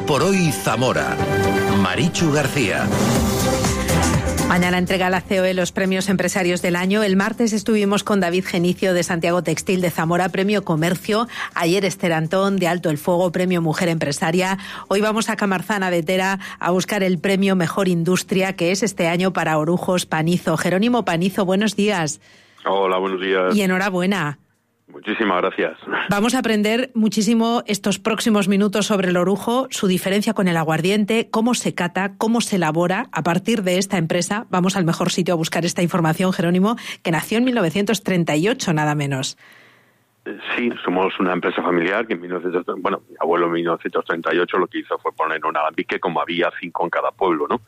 por hoy Zamora. Marichu García. Mañana entrega la COE los premios empresarios del año. El martes estuvimos con David Genicio de Santiago Textil de Zamora, premio Comercio. Ayer Esther Antón de Alto el Fuego, premio Mujer Empresaria. Hoy vamos a Camarzana de Tera a buscar el premio Mejor Industria, que es este año para Orujos Panizo. Jerónimo Panizo, buenos días. Hola, buenos días. Y enhorabuena. Muchísimas gracias. Vamos a aprender muchísimo estos próximos minutos sobre el orujo, su diferencia con el aguardiente, cómo se cata, cómo se elabora. A partir de esta empresa, vamos al mejor sitio a buscar esta información, Jerónimo, que nació en 1938, nada menos. Sí, somos una empresa familiar que mi abuelo en 1938 lo que hizo fue poner un alambique, como había 5 en cada pueblo, ¿no?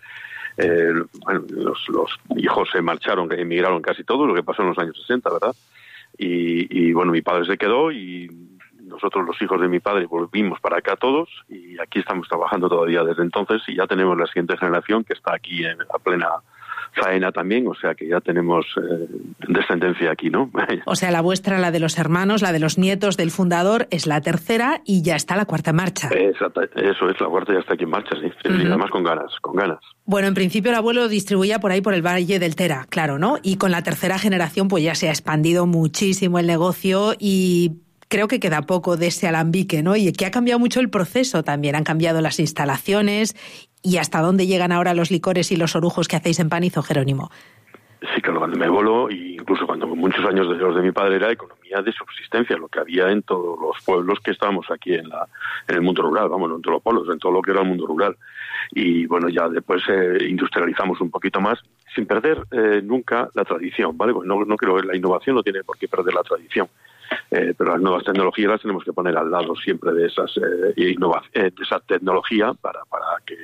Los hijos se marcharon, emigraron casi todos, lo que pasó en los años 60, ¿verdad? Y bueno, mi padre se quedó y nosotros, los hijos de mi padre, volvimos para acá todos y aquí estamos trabajando todavía desde entonces y ya tenemos la siguiente generación que está aquí a plena faena también, o sea que ya tenemos descendencia aquí, ¿no? O sea, la vuestra, la de los hermanos, la de los nietos del fundador, es la tercera y ya está la cuarta en marcha. Exacto, eso es, la cuarta ya está aquí en marcha, sí. Y además con ganas. Bueno, en principio el abuelo distribuía por ahí por el Valle del Tera, claro, ¿no? Y con la tercera generación pues ya se ha expandido muchísimo el negocio y creo que queda poco de ese alambique, ¿no? Y que ha cambiado mucho el proceso también, han cambiado las instalaciones. ¿Y hasta dónde llegan ahora los licores y los orujos que hacéis en Panizo, Jerónimo? Sí, claro, cuando mi abuelo, y incluso cuando muchos años de los de mi padre, era economía de subsistencia, lo que había en todos los pueblos que estábamos aquí en el mundo rural, no en todos los pueblos, en todo lo que era el mundo rural. Y bueno, ya después industrializamos un poquito más, sin perder nunca la tradición, ¿vale? Pues no creo que la innovación no tiene por qué perder la tradición. Pero las nuevas tecnologías las tenemos que poner al lado siempre de esas de esa tecnología para que,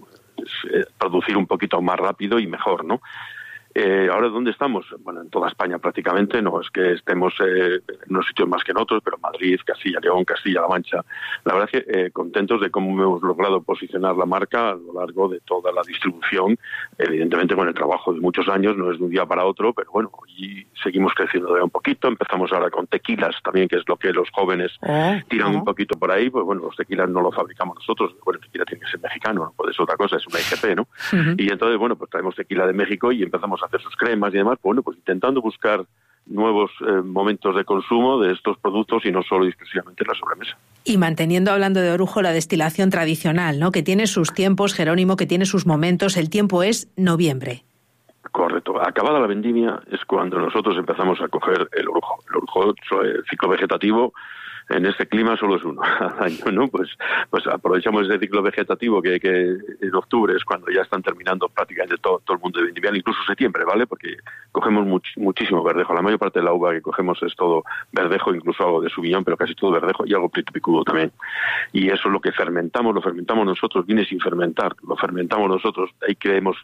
producir un poquito más rápido y mejor, ¿no? Ahora, ¿dónde estamos? Bueno, en toda España prácticamente, no es que estemos en unos sitios más que en otros, pero Madrid, Castilla, León, Castilla-La Mancha. La verdad es que contentos de cómo hemos logrado posicionar la marca a lo largo de toda la distribución, evidentemente con el trabajo de muchos años, no es de un día para otro, pero bueno, y seguimos creciendo de un poquito. Empezamos ahora con tequilas también, que es lo que los jóvenes tiran un poquito por ahí. Pues bueno, los tequilas no los fabricamos nosotros, bueno, el tequila tiene que ser mexicano, no puede ser otra cosa, es una IGP, ¿no? Y entonces, bueno, pues traemos tequila de México y empezamos a hacer sus cremas y demás, bueno, pues intentando buscar nuevos momentos de consumo de estos productos y no solo exclusivamente la sobremesa. Y manteniendo, hablando de orujo, la destilación tradicional, ¿no? Que tiene sus tiempos, Jerónimo, que tiene sus momentos. El tiempo es noviembre. Correcto. Acabada la vendimia es cuando nosotros empezamos a coger el orujo. El orujo, el ciclo vegetativo, en este clima solo es uno al año, ¿no? Pues aprovechamos ese ciclo vegetativo que en octubre es cuando ya están terminando prácticamente todo el mundo de vendimiar, incluso septiembre, ¿vale? Porque cogemos muchísimo verdejo. La mayor parte de la uva que cogemos es todo verdejo, incluso algo de Sauvignon, pero casi todo verdejo y algo Prieto Picudo también. Y eso es lo que fermentamos, lo fermentamos nosotros, viene sin fermentar, lo fermentamos nosotros, ahí creemos,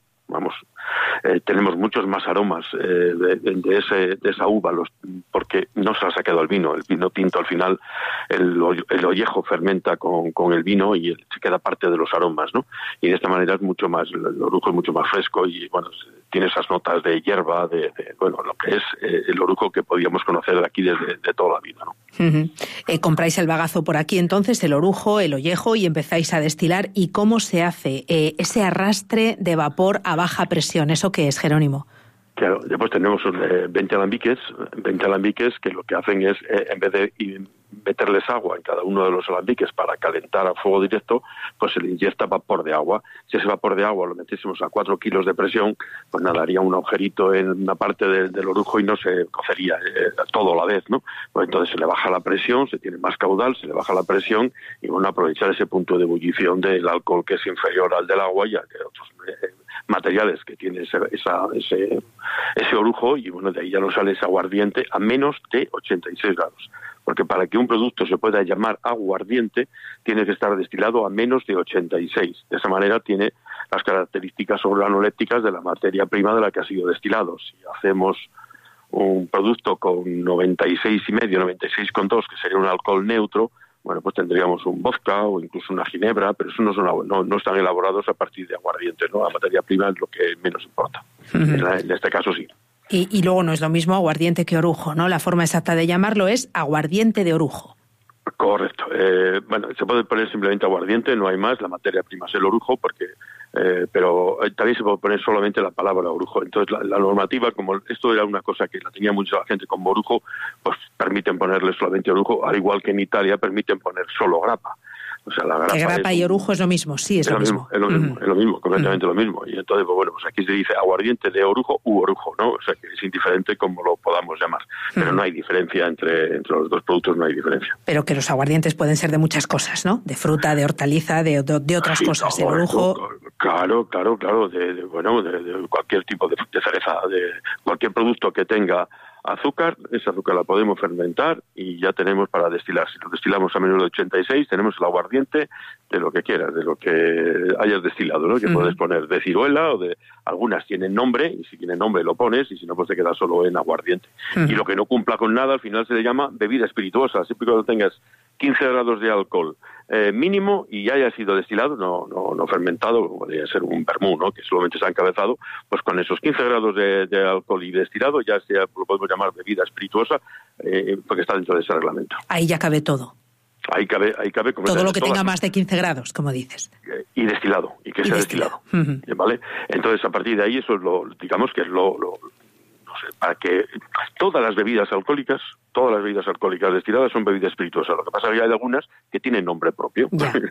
tenemos muchos más aromas de esa uva, porque no se ha sacado el vino tinto al final, el ollejo fermenta con el vino y se queda parte de los aromas, ¿no? Y de esta manera es mucho más, el orujo es mucho más fresco y bueno, tiene esas notas de hierba, lo que es el orujo que podíamos conocer de aquí desde toda la vida, ¿no? Compráis el bagazo por aquí entonces, el orujo, el ollejo, y empezáis a destilar. ¿Y cómo se hace ese arrastre de vapor a baja presión? ¿Eso qué es, Jerónimo? Claro, después tenemos 20 alambiques que lo que hacen es, en vez de meterles agua en cada uno de los alambiques para calentar a fuego directo, pues se le inyecta vapor de agua. Si ese vapor de agua lo metiésemos a 4 kilos de presión, pues nada, haría un agujerito en una parte del orujo y no se cocería todo a la vez, ¿no? Pues entonces se le baja la presión, se tiene más caudal, se le baja la presión y bueno, aprovechar ese punto de ebullición del alcohol que es inferior al del agua y a otros materiales que tiene ese orujo, y bueno, de ahí ya no sale ese aguardiente a menos de 86 grados. Porque para que un producto se pueda llamar aguardiente, tiene que estar destilado a menos de 86. De esa manera tiene las características organolépticas de la materia prima de la que ha sido destilado. Si hacemos un producto con 96,5, 96,2, que sería un alcohol neutro, bueno, pues tendríamos un vodka o incluso una ginebra, pero eso no están elaborados a partir de aguardientes, ¿no? La materia prima es lo que menos importa. En este caso sí. Y luego no es lo mismo aguardiente que orujo, ¿no? La forma exacta de llamarlo es aguardiente de orujo. Correcto. Bueno, se puede poner simplemente aguardiente, no hay más. La materia prima es el orujo, pero también se puede poner solamente la palabra orujo. Entonces, la normativa, como esto era una cosa que la tenía mucha gente como orujo, pues permiten ponerle solamente orujo, al igual que en Italia permiten poner solo grappa. O sea, la grappa, que grappa y orujo es lo mismo, sí, es lo mismo. Es lo mismo, completamente lo mismo. Y entonces, pues bueno, pues aquí se dice aguardiente de orujo u orujo, ¿no? O sea, que es indiferente como lo podamos llamar. Pero no hay diferencia entre los dos productos, no hay diferencia. Pero que los aguardientes pueden ser de muchas cosas, ¿no? De fruta, de hortaliza, de otras cosas. El orujo... Claro, de cualquier tipo de cereza, de cualquier producto que tenga azúcar, esa azúcar la podemos fermentar y ya tenemos para destilar. Si lo destilamos a menos de 86, tenemos el aguardiente de lo que quieras, de lo que hayas destilado, ¿no? Que puedes poner de ciruela o de... Algunas tienen nombre, y si tienen nombre lo pones, y si no, pues te queda solo en aguardiente. Y lo que no cumpla con nada, al final se le llama bebida espirituosa. Siempre que tengas 15 grados de alcohol mínimo y haya sido destilado, no fermentado, como podría ser un vermú, ¿no? Que solamente se ha encabezado, pues con esos 15 grados de alcohol y destilado ya lo podemos llamar bebida espirituosa, porque está dentro de ese reglamento. Ahí ya cabe todo. Ahí cabe todo lo que tenga más de 15 grados, como dices. Y destilado, y que sea destilado. ¿Vale? Entonces, a partir de ahí, eso es digamos que es no sé, para que todas las bebidas alcohólicas destiladas son bebidas espirituosas. Lo que pasa es que hay algunas que tienen nombre propio.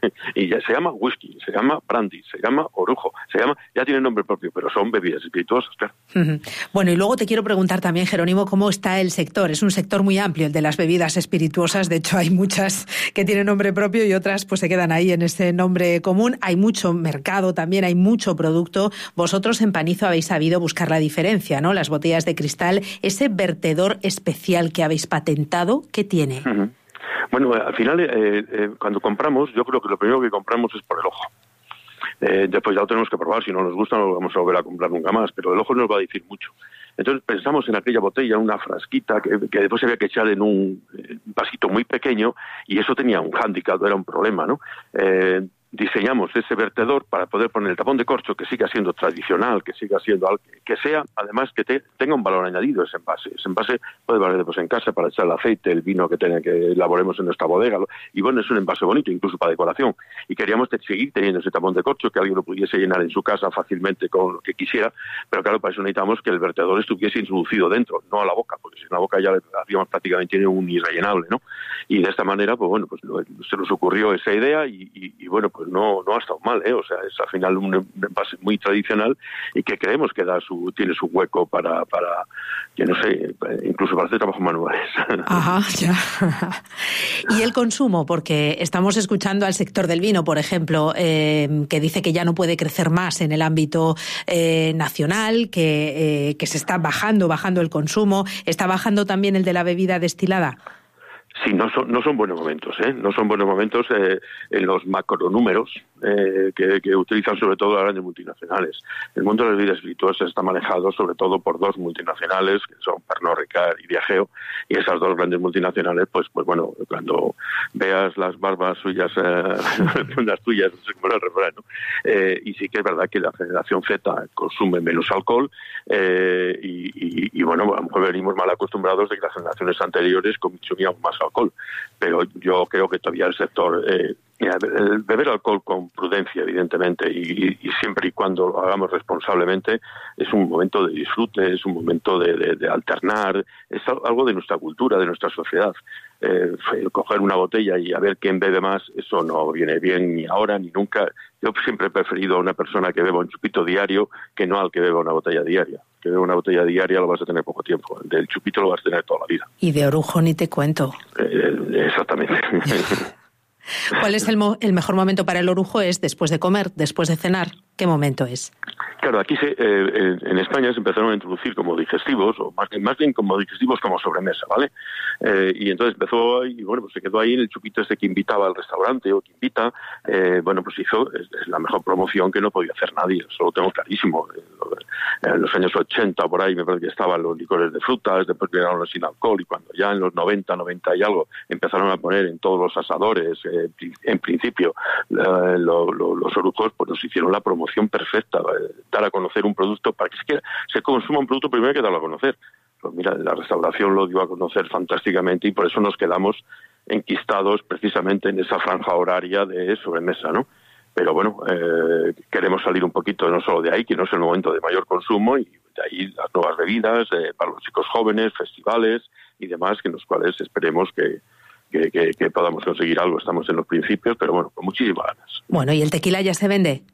Y ya se llama whisky, se llama brandy, se llama orujo, ya tienen nombre propio, pero son bebidas espirituosas, claro. Bueno, y luego te quiero preguntar también, Jerónimo, ¿cómo está el sector? Es un sector muy amplio, el de las bebidas espirituosas. De hecho, hay muchas que tienen nombre propio y otras pues se quedan ahí en ese nombre común. Hay mucho mercado también, hay mucho producto. Vosotros en Panizo habéis sabido buscar la diferencia, ¿no? Las botellas de cristal, ese vertedor especial que habéis patentado, ¿qué tiene? Bueno, al final, cuando compramos, yo creo que lo primero que compramos es por el ojo. Después ya lo tenemos que probar, si no nos gusta no lo vamos a volver a comprar nunca más, pero el ojo nos va a decir mucho. Entonces pensamos en aquella botella, una frasquita que después había que echar en un vasito muy pequeño, y eso tenía un hándicap, era un problema, ¿no? Diseñamos ese vertedor para poder poner el tapón de corcho, que siga siendo tradicional, que siga siendo algo que sea, además que tenga un valor añadido ese envase. Ese envase puede valer después en casa para echar el aceite, el vino que elaboremos en nuestra bodega, y bueno, es un envase bonito, incluso para decoración. Y queríamos seguir teniendo ese tapón de corcho, que alguien lo pudiese llenar en su casa fácilmente con lo que quisiera, pero claro, para eso necesitamos que el vertedor estuviese introducido dentro, no a la boca, porque si en la boca ya habíamos prácticamente un irrellenable, ¿no? Y de esta manera, pues bueno, pues se nos ocurrió esa idea y bueno, pues no ha estado mal, ¿eh? O sea, es al final un envase muy tradicional y que creemos que tiene su hueco para que no sé, incluso para hacer trabajos manuales. Ajá, ya. Y el consumo, porque estamos escuchando al sector del vino, por ejemplo, que dice que ya no puede crecer más en el ámbito nacional, que se está bajando el consumo, está bajando también el de la bebida destilada. Sí, no son buenos momentos, ¿eh? No son buenos momentos en los macronúmeros que utilizan sobre todo las grandes multinacionales. El mundo de las bebidas espirituosas está manejado sobre todo por dos multinacionales, que son Pernod Ricard y Diageo, y esas dos grandes multinacionales, pues bueno, cuando veas las barbas suyas, las tuyas, no sé cómo era el refrán, ¿no? Y sí que es verdad que la generación Z consume menos alcohol, y bueno, a lo mejor venimos mal acostumbrados de que las generaciones anteriores consumían más alcohol, pero yo creo que todavía el sector, el beber alcohol con prudencia, evidentemente, y siempre y cuando lo hagamos responsablemente, es un momento de disfrute, es un momento de alternar, es algo de nuestra cultura, de nuestra sociedad. Coger una botella y a ver quién bebe más, eso no viene bien ni ahora ni nunca. Yo siempre he preferido a una persona que beba un chupito diario que no al que beba una botella diaria. Que beba una botella diaria lo vas a tener poco tiempo, del chupito lo vas a tener toda la vida. Y de orujo ni te cuento. Exactamente. ¿Cuál es el mejor momento para el orujo? ¿Es después de comer, después de cenar? ¿Qué momento es? Claro, aquí en España se empezaron a introducir como digestivos, o más bien como digestivos como sobremesa, ¿vale? Y entonces empezó, y bueno, pues se quedó ahí en el chupito ese que invitaba al restaurante, o que invita, bueno, pues es la mejor promoción que no podía hacer nadie, eso lo tengo clarísimo. En los años 80, por ahí, me parece que estaban los licores de frutas, después llegaron los sin alcohol, y cuando ya en los 90 y algo, empezaron a poner en todos los asadores, en principio, los orujos, pues nos hicieron la promoción perfecta, dar a conocer un producto, para que se consuma un producto primero hay que darlo a conocer. Pues mira, la restauración lo dio a conocer fantásticamente y por eso nos quedamos enquistados precisamente en esa franja horaria de sobremesa, ¿no? Pero bueno, queremos salir un poquito no solo de ahí, que no es el momento de mayor consumo, y de ahí las nuevas bebidas para los chicos jóvenes, festivales y demás, que en los cuales esperemos que podamos conseguir algo. Estamos en los principios, pero bueno, con muchísimas ganas. Bueno, ¿y el tequila ya se vende?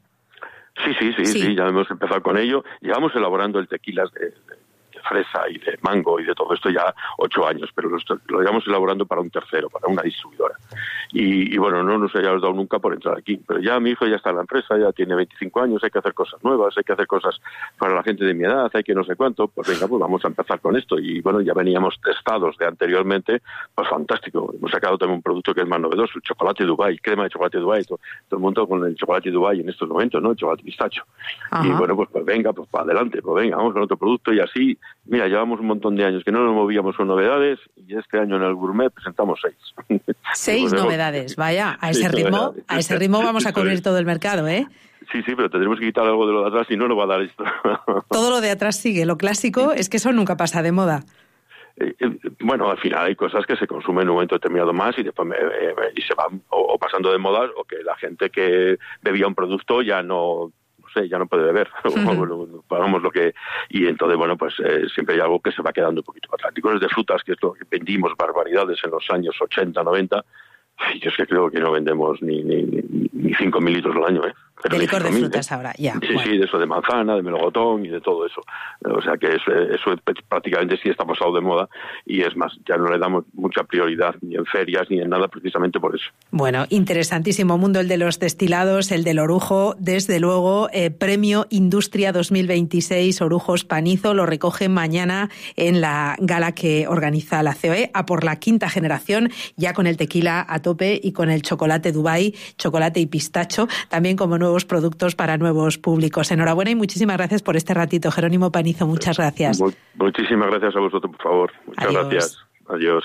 Sí, ya hemos empezado con ello. Llevamos elaborando el tequila de fresa y de mango y de todo esto ya 8 años, pero lo llevamos elaborando para un tercero, para una distribuidora. Y bueno, no nos hayamos dado nunca por entrar aquí, pero ya mi hijo ya está en la empresa, ya tiene 25 años, hay que hacer cosas nuevas, hay que hacer cosas para la gente de mi edad, hay que no sé cuánto, pues venga, pues vamos a empezar con esto. Y bueno, ya veníamos testados de anteriormente, pues fantástico. Hemos sacado también un producto que es más novedoso, el chocolate Dubai, crema de chocolate Dubai, todo el mundo con el chocolate Dubai en estos momentos, ¿no? El chocolate pistacho. Ajá. Y bueno, pues venga, pues para adelante, pues venga, vamos con otro producto. Y así, mira, llevamos un montón de años que no nos movíamos con novedades, y este año en el Gourmet presentamos 6. 6 novedades, vaya, a ese ritmo vamos a cubrir todo el mercado, ¿eh? Sí, pero tendremos que quitar algo de lo de atrás y no nos va a dar esto. Todo lo de atrás sigue, lo clásico es que eso nunca pasa de moda. Bueno, al final hay cosas que se consumen en un momento determinado más y después y se van o pasando de moda, o que la gente que bebía un producto ya no puede beber. Pagamos lo que... Y entonces, bueno, pues siempre hay algo que se va quedando un poquito atrás. Licores de frutas, que es lo que vendimos barbaridades en los años 80, 90, yo es que creo que no vendemos ni 5.000 litros al año, ¿eh? Pero de licor de frutas ahora, ya. Sí, bueno. Sí, de eso de manzana, de melocotón y de todo eso. O sea que eso prácticamente sí está pasado de moda, y es más, ya no le damos mucha prioridad ni en ferias ni en nada, precisamente por eso. Bueno, interesantísimo mundo el de los destilados, el del orujo, desde luego. Premio Industria 2026 Orujos Panizo lo recoge mañana en la gala que organiza la COE, a por la 5ª generación, ya con el tequila a tope y con el chocolate Dubai, chocolate y pistacho, también como nuevos productos para nuevos públicos. Enhorabuena y muchísimas gracias por este ratito, Jerónimo Panizo. Muchas gracias. Muchísimas gracias a vosotros, por favor. Muchas gracias. Adiós.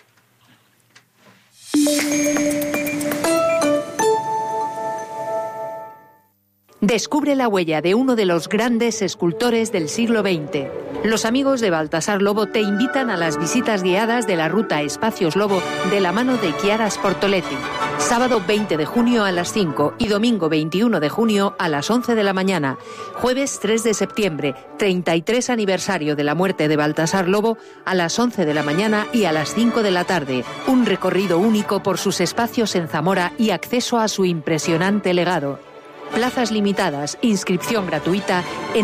Descubre la huella de uno de los grandes escultores del siglo XX. Los amigos de Baltasar Lobo te invitan a las visitas guiadas de la ruta Espacios Lobo de la mano de Chiara Sportoletti. Sábado 20 de junio a las 5 y domingo 21 de junio a las 11 de la mañana. Jueves 3 de septiembre, 33 aniversario de la muerte de Baltasar Lobo, a las 11 de la mañana y a las 5 de la tarde. Un recorrido único por sus espacios en Zamora y acceso a su impresionante legado. Plazas limitadas, inscripción gratuita en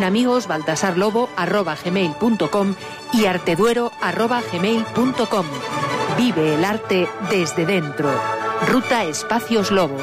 amigosbaltasarlobo@gmail.com y arteduero@gmail.com. Vive el arte desde dentro. Ruta Espacios Lobo.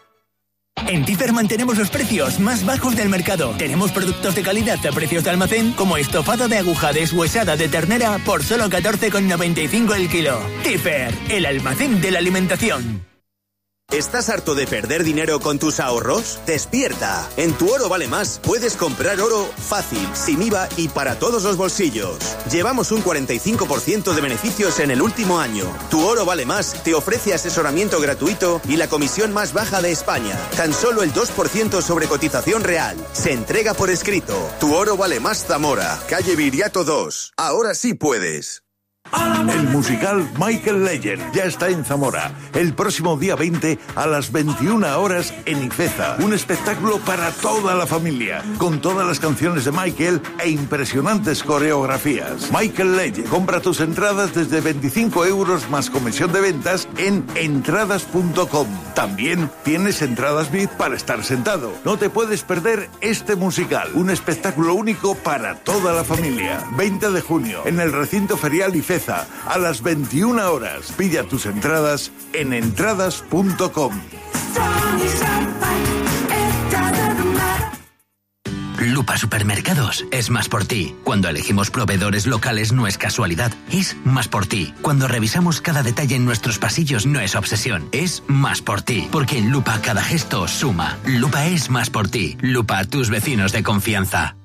En Tifer mantenemos los precios más bajos del mercado. Tenemos productos de calidad a precios de almacén, como estofado de aguja deshuesada de ternera por solo 14,95 el kilo. Tifer, el almacén de la alimentación. ¿Estás harto de perder dinero con tus ahorros? ¡Despierta! En Tu Oro Vale Más puedes comprar oro fácil, sin IVA y para todos los bolsillos. Llevamos un 45% de beneficios en el último año. Tu Oro Vale Más te ofrece asesoramiento gratuito y la comisión más baja de España. Tan solo el 2% sobre cotización real. Se entrega por escrito. Tu Oro Vale Más Zamora, calle Viriato 2. Ahora sí puedes. El musical Michael Legend ya está en Zamora. El próximo día 20 a las 21 horas en Ifeza. Un espectáculo para toda la familia, con todas las canciones de Michael e impresionantes coreografías. Michael Legend. Compra tus entradas desde 25 euros más comisión de ventas en entradas.com. También tienes entradas VIP para estar sentado. No te puedes perder este musical. Un espectáculo único para toda la familia. 20 de junio en el recinto ferial Ifeza. A las 21 horas. Pilla tus entradas en entradas.com. Lupa Supermercados es más por ti. Cuando elegimos proveedores locales no es casualidad, es más por ti. Cuando revisamos cada detalle en nuestros pasillos no es obsesión, es más por ti. Porque en Lupa cada gesto suma. Lupa es más por ti. Lupa, tus vecinos de confianza.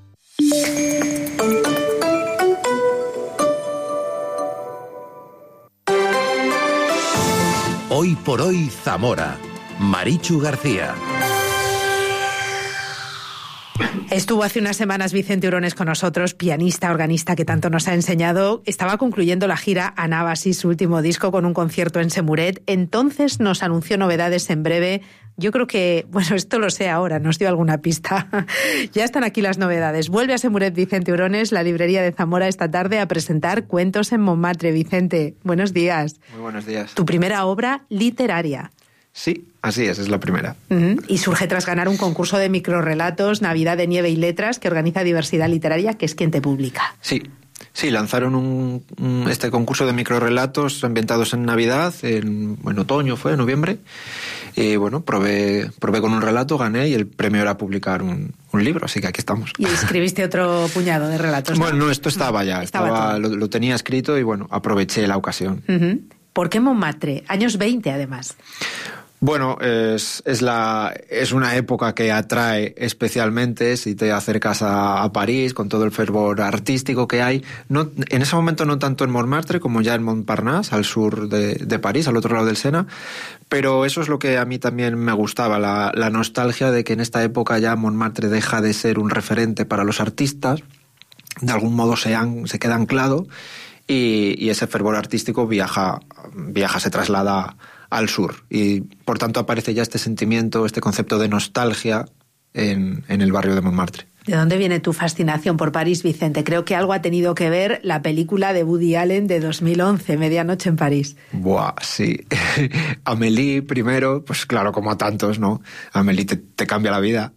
Hoy por hoy Zamora. Marichu García. Estuvo hace unas semanas Vicente Urones con nosotros, pianista, organista que tanto nos ha enseñado. Estaba concluyendo la gira Anábasis, su último disco, con un concierto en Semuret. Entonces nos anunció novedades en breve. Yo creo que, bueno, esto lo sé ahora, nos dio alguna pista. Ya están aquí las novedades. Vuelve a Semuret Vicente Urones, la librería de Zamora, esta tarde a presentar Cuentos en Montmartre. Vicente, buenos días. Muy buenos días. Tu primera obra literaria. Sí, así es la primera. Y surge tras ganar un concurso de microrrelatos, Navidad de Nieve y Letras, que organiza Diversidad Literaria, que es quien te publica. Sí, lanzaron este concurso de microrelatos ambientados en Navidad, en otoño fue, en noviembre. Y bueno, probé con un relato, gané y el premio era publicar un libro, así que aquí estamos. Y escribiste otro puñado de relatos, ¿no? Bueno, esto estaba ya, lo tenía escrito y bueno, aproveché la ocasión. ¿Por qué Montmartre? Años 20 además. Bueno, es una época que atrae especialmente si te acercas a París con todo el fervor artístico que hay. No, en ese momento no tanto en Montmartre como ya en Montparnasse, al sur de París, al otro lado del Sena. Pero eso es lo que a mí también me gustaba, la nostalgia de que en esta época ya Montmartre deja de ser un referente para los artistas. De algún modo se queda anclado y ese fervor artístico viaja, se traslada al sur, y por tanto aparece ya este sentimiento, este concepto de nostalgia en el barrio de Montmartre. ¿De dónde viene tu fascinación por París, Vicente? Creo que algo ha tenido que ver la película de Woody Allen de 2011, Medianoche en París. Buah, sí. Amélie primero, pues claro, como a tantos, ¿no? Amélie te cambia la vida.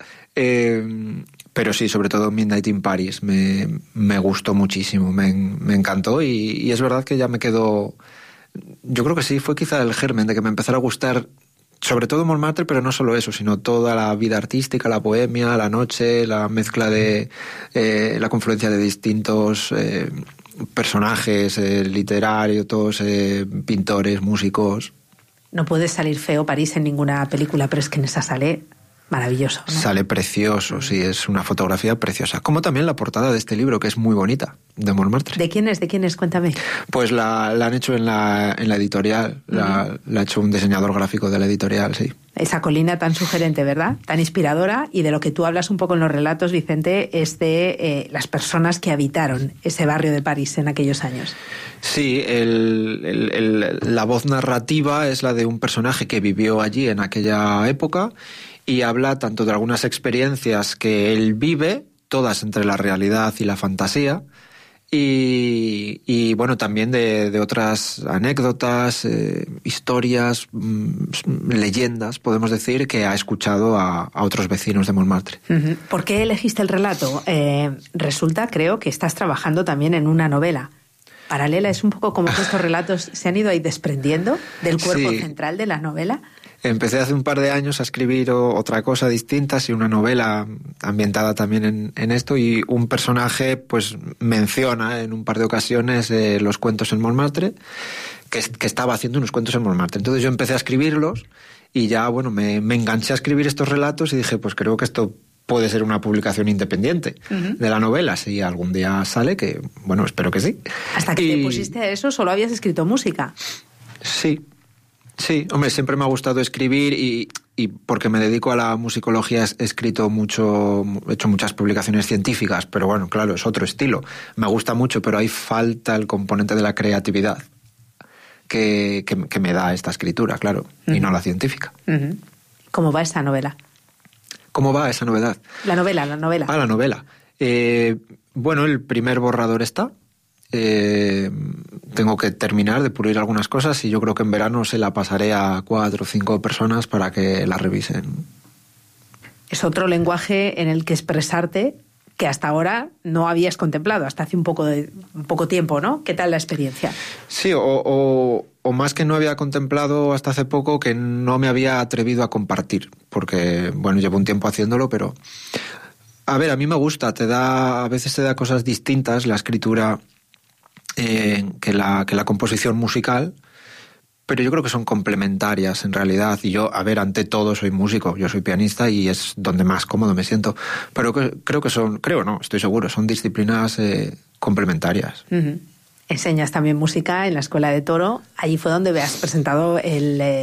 Pero sí, sobre todo Midnight in Paris me gustó muchísimo, me encantó y es verdad que ya me quedó. Yo creo que sí, fue quizá el germen de que me empezara a gustar, sobre todo Montmartre, pero no solo eso, sino toda la vida artística, la bohemia, la noche, la mezcla de la confluencia de distintos personajes literarios, todos pintores, músicos. No puede salir feo París en ninguna película, pero es que en esa sale maravilloso, ¿no? Sale precioso, sí, es una fotografía preciosa. Como también la portada de este libro, que es muy bonita, de Montmartre. ¿De quién es? Cuéntame. Pues la han hecho en la editorial, la ha hecho un diseñador gráfico de la editorial, sí. Esa colina tan sugerente, ¿verdad? Tan inspiradora, y de lo que tú hablas un poco en los relatos, Vicente, es de las personas que habitaron ese barrio de París en aquellos años. Sí, la voz narrativa es la de un personaje que vivió allí en aquella época y habla tanto de algunas experiencias que él vive, todas entre la realidad y la fantasía, y bueno, también de otras anécdotas, historias, leyendas, podemos decir, que ha escuchado a otros vecinos de Montmartre. ¿Por qué elegiste el relato? Resulta, creo, que estás trabajando también en una novela paralela. Es un poco como que estos relatos se han ido ahí desprendiendo del cuerpo central de la novela. Empecé hace un par de años a escribir otra cosa distinta, sí, una novela ambientada también en esto, y un personaje pues menciona en un par de ocasiones los cuentos en Montmartre, que estaba haciendo unos cuentos en Montmartre. Entonces yo empecé a escribirlos y ya, bueno, me enganché a escribir estos relatos y dije, pues creo que esto puede ser una publicación independiente de la novela, si algún día sale, que bueno, espero que sí. Hasta que te pusiste a eso, solo habías escrito música. Sí, hombre, siempre me ha gustado escribir y porque me dedico a la musicología he escrito mucho, he hecho muchas publicaciones científicas, pero bueno, claro, es otro estilo. Me gusta mucho, pero ahí falta el componente de la creatividad que me da esta escritura, claro, y no la científica. ¿Cómo va esa novela? ¿Cómo va esa novedad? La novela. Ah, la novela. Bueno, el primer borrador está. Tengo que terminar de pulir algunas cosas y yo creo que en verano se la pasaré a 4 o 5 personas para que la revisen. Es otro lenguaje en el que expresarte que hasta ahora no habías contemplado, hasta hace un poco tiempo, ¿no? ¿Qué tal la experiencia? Sí, o más que no había contemplado hasta hace poco, que no me había atrevido a compartir, porque, bueno, llevo un tiempo haciéndolo, pero... A ver, a mí me gusta, a veces te da cosas distintas la escritura que la composición musical, pero yo creo que son complementarias en realidad. Y yo, a ver, ante todo soy músico, yo soy pianista y es donde más cómodo me siento, pero estoy seguro, son disciplinas complementarias. Enseñas también música en la Escuela de Toro. Allí fue donde has presentado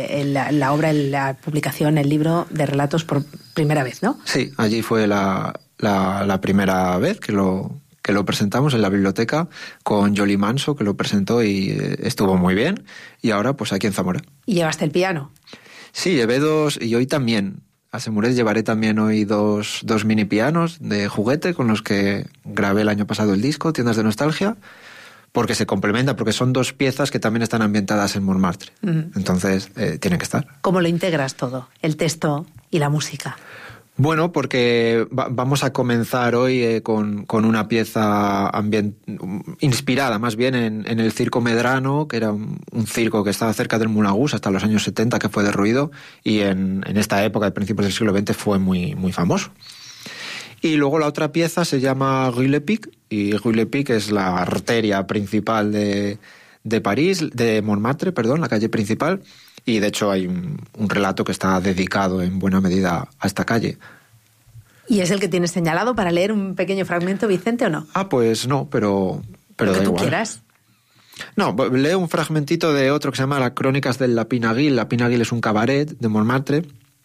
la obra, la publicación, el libro de relatos por primera vez, ¿no? Sí, allí fue la la primera vez que lo presentamos en la biblioteca con Yoli Manso, que lo presentó y estuvo muy bien. Y ahora, pues aquí en Zamora. ¿Y llevaste el piano? Sí, llevé 2, y hoy también. A Semuret llevaré también hoy dos mini pianos de juguete con los que grabé el año pasado el disco, Tiendas de Nostalgia, porque se complementa, porque son 2 piezas que también están ambientadas en Montmartre. Entonces, tienen que estar. ¿Cómo lo integras todo, el texto y la música? Bueno, porque vamos a comenzar hoy con una pieza inspirada más bien en el Circo Medrano, que era un circo que estaba cerca del Moulin Rouge hasta los años 70, que fue derruido, y en esta época, de principios del siglo XX, fue muy, muy famoso. Y luego la otra pieza se llama Rue Le Pic, y Rue Le Pic es la arteria principal de París, de Montmartre, perdón, la calle principal. Y de hecho hay un relato que está dedicado en buena medida a esta calle. ¿Y es el que tienes señalado para leer un pequeño fragmento, Vicente, o no? Pues no, pero da igual. Lo que tú quieras. No, leo un fragmentito de otro que se llama Las Crónicas del Lapinaguil. Lapinaguil es un cabaret de Montmartre.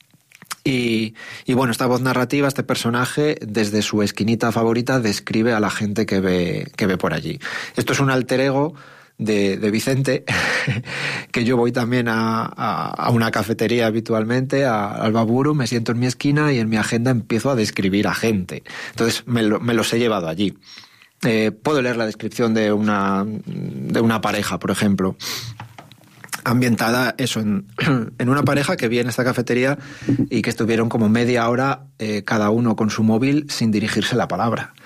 Y bueno, esta voz narrativa, este personaje, desde su esquinita favorita, describe a la gente que ve por allí. Esto es un alter ego de Vicente, que yo voy también a una cafetería habitualmente, al Baburu, me siento en mi esquina y en mi agenda empiezo a describir a gente. Entonces me los he llevado allí. Puedo leer la descripción de una pareja, por ejemplo, ambientada eso en una pareja que vi en esta cafetería y que estuvieron como media hora cada uno con su móvil sin dirigirse la palabra.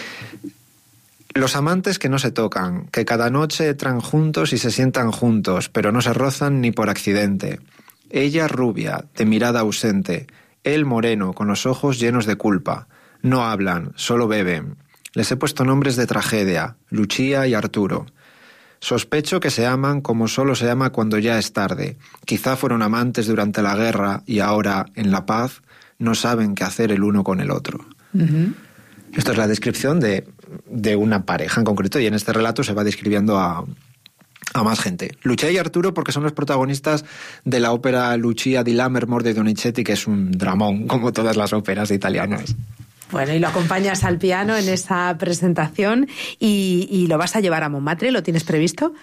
Los amantes que no se tocan, que cada noche entran juntos y se sientan juntos, pero no se rozan ni por accidente. Ella rubia, de mirada ausente, él moreno, con los ojos llenos de culpa. No hablan, solo beben. Les he puesto nombres de tragedia, Lucia y Arturo. Sospecho que se aman como solo se ama cuando ya es tarde. Quizá fueron amantes durante la guerra y ahora, en la paz, no saben qué hacer el uno con el otro. Esto es la descripción de una pareja en concreto, y en este relato se va describiendo a más gente. Lucia y Arturo porque son los protagonistas de la ópera Lucia di Lammermoor de Donizetti, que es un dramón, como todas las óperas italianas. Bueno, y lo acompañas al piano en esa presentación y lo vas a llevar a Montmartre, ¿lo tienes previsto?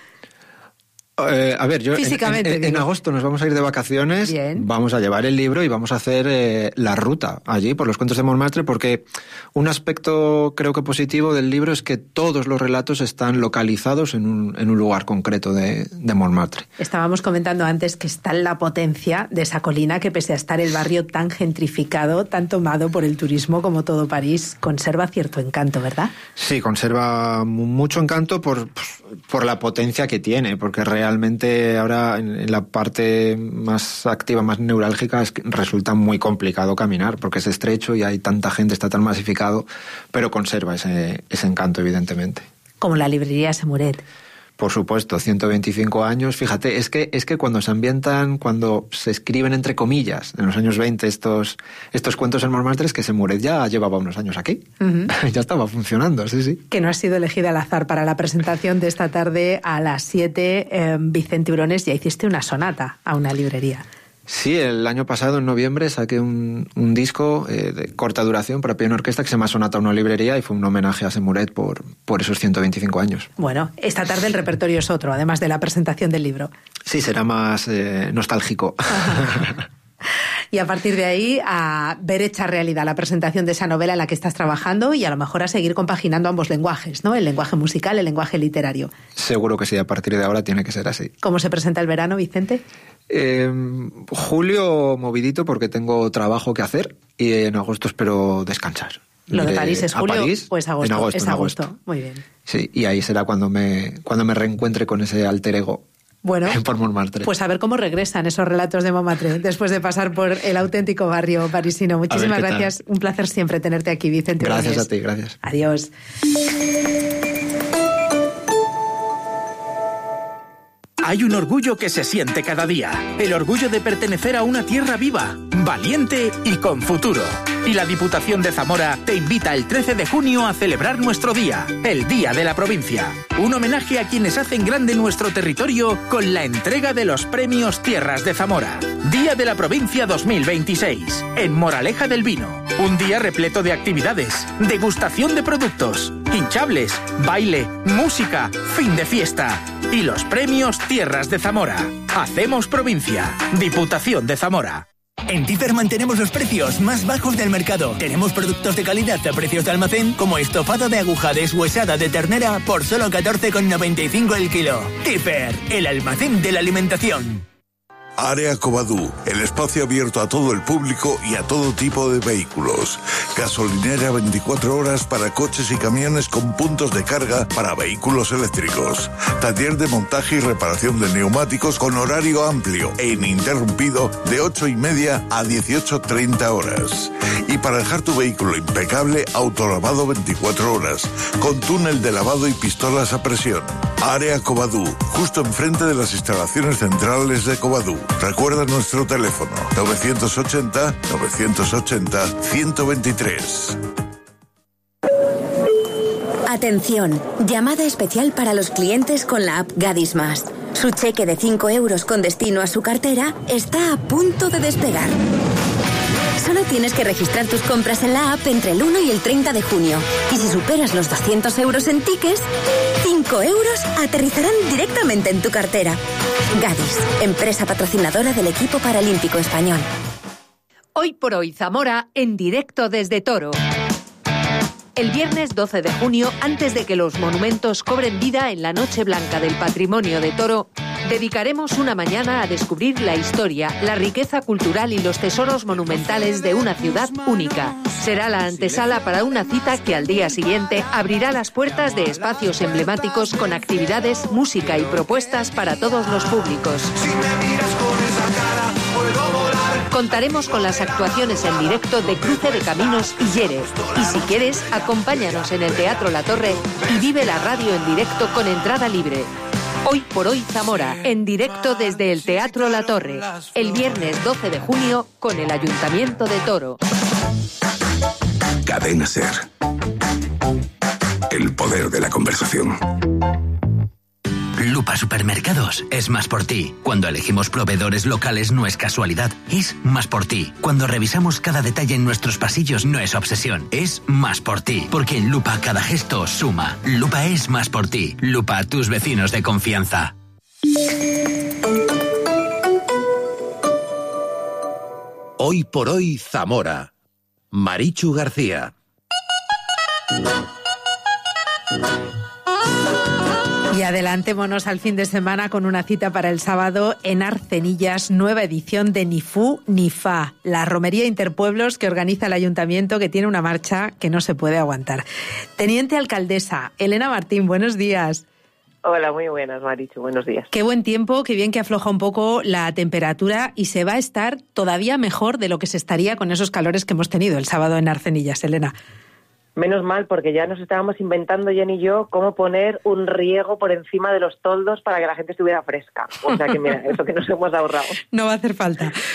A ver, yo físicamente, en agosto nos vamos a ir de vacaciones. Bien. Vamos a llevar el libro y vamos a hacer la ruta allí por los cuentos de Montmartre, porque un aspecto creo que positivo del libro es que todos los relatos están localizados en un lugar concreto de Montmartre. Estábamos comentando antes que está la potencia de esa colina, que pese a estar el barrio tan gentrificado, tan tomado por el turismo como todo París, conserva cierto encanto, ¿verdad? Sí, conserva mucho encanto por la potencia que tiene, porque realmente ahora en la parte más activa, más neurálgica, resulta muy complicado caminar porque es estrecho y hay tanta gente, está tan masificado, pero conserva ese encanto, evidentemente. Como la librería Semuret. Por supuesto, 125 años. Fíjate, es que cuando se ambientan, cuando se escriben entre comillas, en los años 20 estos cuentos en Montmartre, es que Semuret ya llevaba unos años aquí. Ya estaba funcionando, sí. Que no ha sido elegida al azar para la presentación de esta tarde a las 7. Vicente Urones, ya hiciste una sonata a una librería. Sí, el año pasado, en noviembre, saqué un disco de corta duración para piano y orquesta que se llama Sonata a una librería, y fue un homenaje a Semuret por esos 125 años. Bueno, esta tarde el repertorio es otro, además de la presentación del libro. Sí, será más nostálgico. Y a partir de ahí a ver hecha realidad la presentación de esa novela en la que estás trabajando, y a lo mejor a seguir compaginando ambos lenguajes, ¿no? El lenguaje musical, el lenguaje literario. Seguro que sí, a partir de ahora tiene que ser así. ¿Cómo se presenta el verano, Vicente? Julio movidito porque tengo trabajo que hacer, y en agosto espero descansar. Lo de París es julio, París, pues agosto. En agosto. Muy bien. Sí, y ahí será cuando me reencuentre con ese alter ego. Bueno, por Montmartre. Pues a ver cómo regresan esos relatos de Montmartre después de pasar por el auténtico barrio parisino. Muchísimas gracias. Un placer siempre tenerte aquí, Vicente. Gracias a ti, gracias. Adiós. Hay un orgullo que se siente cada día. El orgullo de pertenecer a una tierra viva, valiente y con futuro. Y la Diputación de Zamora te invita el 13 de junio a celebrar nuestro día, el Día de la Provincia. Un homenaje a quienes hacen grande nuestro territorio con la entrega de los premios Tierras de Zamora. Día de la Provincia 2026, en Moraleja del Vino. Un día repleto de actividades, degustación de productos, hinchables, baile, música, fin de fiesta. Y los premios Tierras de Zamora. Hacemos provincia. Diputación de Zamora. En Tifer mantenemos los precios más bajos del mercado. Tenemos productos de calidad a precios de almacén, como estofado de aguja deshuesada de ternera por solo 14,95 el kilo. Tifer, el almacén de la alimentación. Área Covadú, el espacio abierto a todo el público y a todo tipo de vehículos. Gasolinera 24 horas para coches y camiones con puntos de carga para vehículos eléctricos. Taller de montaje y reparación de neumáticos con horario amplio e ininterrumpido de 8:30 a 18:30 horas. Y para dejar tu vehículo impecable, autolavado 24 horas, con túnel de lavado y pistolas a presión. Área Covadú, justo enfrente de las instalaciones centrales de Covadú. Recuerda nuestro teléfono 980-980-123. Atención, llamada especial para los clientes con la app Gadis Más. Su cheque de 5 euros con destino a su cartera está a punto de despegar. Solo tienes que registrar tus compras en la app entre el 1 y el 30 de junio. Y si superas los 200 euros en tickets, 5 euros aterrizarán directamente en tu cartera. Gadis, empresa patrocinadora del equipo paralímpico español. Hoy por hoy Zamora, en directo desde Toro. El viernes 12 de junio, antes de que los monumentos cobren vida en la Noche Blanca del Patrimonio de Toro, dedicaremos una mañana a descubrir la historia, la riqueza cultural y los tesoros monumentales de una ciudad única. Será la antesala para una cita que al día siguiente abrirá las puertas de espacios emblemáticos con actividades, música y propuestas para todos los públicos. Contaremos con las actuaciones en directo de Cruce de Caminos y Yere. Y si quieres, acompáñanos en el Teatro La Torre y vive la radio en directo con entrada libre. Hoy por hoy Zamora, en directo desde el Teatro La Torre, el viernes 12 de junio con el Ayuntamiento de Toro. Cadena SER. El poder de la conversación. Lupa Supermercados es más por ti. Cuando elegimos proveedores locales no es casualidad, es más por ti. Cuando revisamos cada detalle en nuestros pasillos no es obsesión, es más por ti. Porque en Lupa cada gesto suma. Lupa es más por ti. Lupa, tus vecinos de confianza. Hoy por hoy Zamora. Marichu García. Y adelantémonos al fin de semana con una cita para el sábado en Arcenillas, nueva edición de Ni Fu ni Fa, la romería interpueblos que organiza el Ayuntamiento, que tiene una marcha que no se puede aguantar. Teniente Alcaldesa, Elena Martín, buenos días. Hola, muy buenas, Marichu, buenos días. Qué buen tiempo, qué bien que afloja un poco la temperatura y se va a estar todavía mejor de lo que se estaría con esos calores que hemos tenido el sábado en Arcenillas, Elena. Menos mal, porque ya nos estábamos inventando, Jen y yo, cómo poner un riego por encima de los toldos para que la gente estuviera fresca. O sea que mira, eso que nos hemos ahorrado. No va a hacer falta.